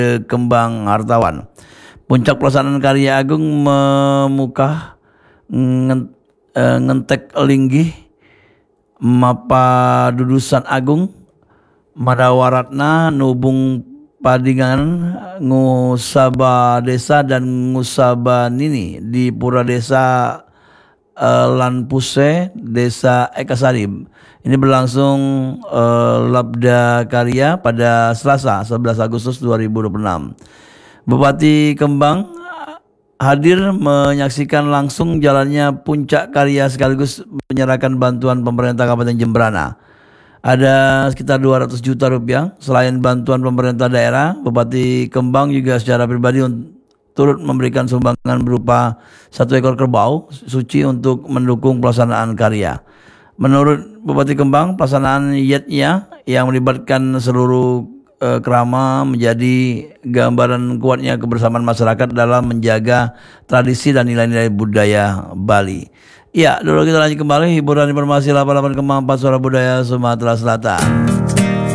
Kembang Hartawan. Puncak pelaksanaan karya agung memukah ngentek linggih mapa dudusan agung madawaratna nubung padingan ngusaba desa dan ngusaba nini di pura desa Lanpuse, Desa Ekasari. Ini berlangsung Labda Karya pada Selasa 11 Agustus 2026. Bupati Kembang hadir menyaksikan langsung jalannya puncak karya sekaligus menyerahkan bantuan pemerintah Kabupaten Jembrana. Ada sekitar 200 juta rupiah. Selain bantuan pemerintah daerah, Bupati Kembang juga secara pribadi turut memberikan sumbangan berupa 1 ekor kerbau suci untuk mendukung pelaksanaan karya. Menurut Bupati Kembang, pelaksanaan yetnya yang melibatkan seluruh kerama menjadi gambaran kuatnya kebersamaan masyarakat dalam menjaga tradisi dan nilai-nilai budaya Bali. Ya, dulu kita lanjut kembali hiburan informasi 88,4 Suara Budaya Sumatera Selatan.